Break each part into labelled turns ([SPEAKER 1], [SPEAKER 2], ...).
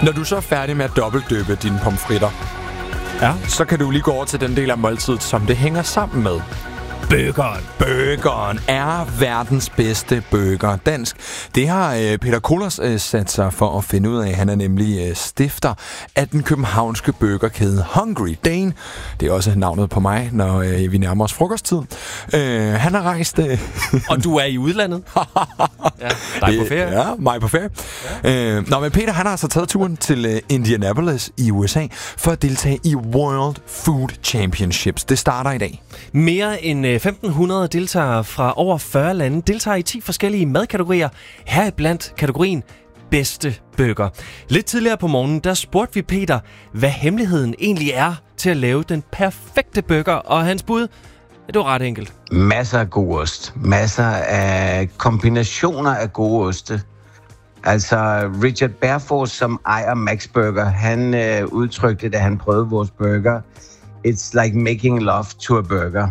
[SPEAKER 1] Når du så er færdig med at dobbeltdøbe dine pomfritter, så kan du lige gå over til den del af måltidet, som det hænger sammen med. Burgeren. Burgeren er verdens bedste burger. Dansk. Det har Peter Kollers sat sig for at finde ud af. Han er nemlig stifter af den københavnske burgerkæde Hungry Dane. Det er også navnet på mig, når vi nærmer os frokosttid. Han har rejst...
[SPEAKER 2] Og du er i udlandet? Ja, dig på ferie?
[SPEAKER 1] Ja, mig på ferie. Ja. Men Peter, han har altså taget turen til Indianapolis i USA for at deltage i World Food Championships. Det starter i dag.
[SPEAKER 2] Mere end 1.500 deltagere fra over 40 lande deltager i 10 forskellige madkategorier, heriblandt kategorien bedste burger. Lidt tidligere på morgenen, der spurgte vi Peter, hvad hemmeligheden egentlig er til at lave den perfekte burger, og hans bud, det var ret enkelt.
[SPEAKER 3] Masser af god ost. Masser af kombinationer af gode oste. Altså Richard Barefoot, som ejer Max Burger, han udtrykte, da han prøvede vores burger, it's like making love to a burger.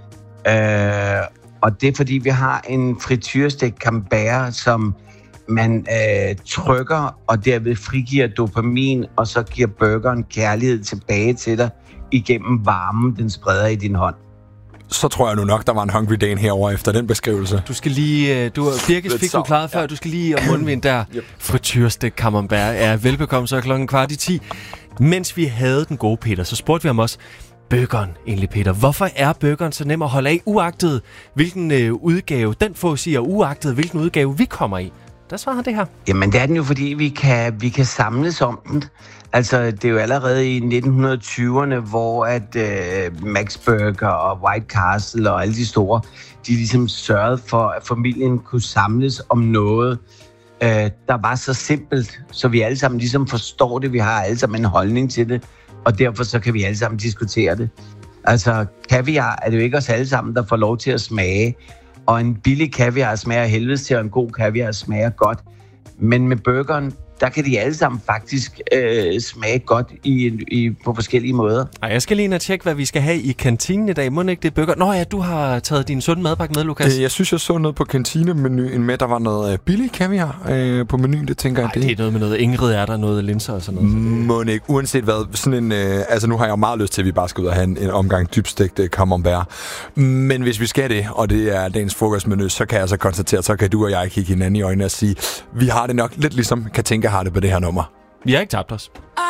[SPEAKER 3] Og det er fordi, vi har en frityrestek Camembert, som man trykker og derved frigiver dopamin, og så giver burgeren kærlighed tilbage til dig igennem varmen, den spreder i din hånd.
[SPEAKER 1] Så tror jeg nu nok, der var en Hungry Dane herover efter den beskrivelse.
[SPEAKER 2] Du skal lige... Birgis fik du klaret før. Ja. Du skal lige om mundvind der. Yep. Frityrestek Camembert. Ja, velbekomme så 9:15. Mens vi havde den gode Peter, så spurgte vi ham også, burgeren egentlig, Peter. Hvorfor er burgeren så nem at holde af, uagtet hvilken udgave den får siger, uagtet hvilken udgave vi kommer i? Der svarer han det her.
[SPEAKER 3] Jamen, det er den jo, fordi vi kan samles om den. Altså, det er jo allerede i 1920'erne, hvor at Max Burger og White Castle og alle de store, de ligesom sørgede for, at familien kunne samles om noget, der var så simpelt, så vi alle sammen ligesom forstår det. Vi har alle sammen en holdning til det, og derfor så kan vi alle sammen diskutere det. Altså, kaviar er det jo ikke os alle sammen, der får lov til at smage. Og en billig kaviar smager helvedes til, og en god kaviar smager godt. Men med burgeren, der kan de alle sammen faktisk smage godt på forskellige måder.
[SPEAKER 2] Ej, jeg skal lige ind og tjekke, hvad vi skal have i kantinen i dag. Må ikke det burger? Nå ja, du har taget din sunde madpakke med, Lukas.
[SPEAKER 1] Jeg synes, jeg så noget på kantinemenuen med, der var noget billig kaviar på menuen. Det tænker jeg,
[SPEAKER 2] det er noget med noget Ingrid, er der noget linser og sådan noget.
[SPEAKER 1] Må ikke, uanset hvad. Sådan en, altså nu har jeg jo meget lyst til, at vi bare skal ud og have en omgang dybstegt camembert. Men hvis vi skal det, og det er dagens frokostmenu, så kan jeg så konstatere, så kan du og jeg kigge hinanden i øjnene og sige, vi har det nok lidt ligesom Katinka har det på det her nummer.
[SPEAKER 2] Vi har ikke tabt os.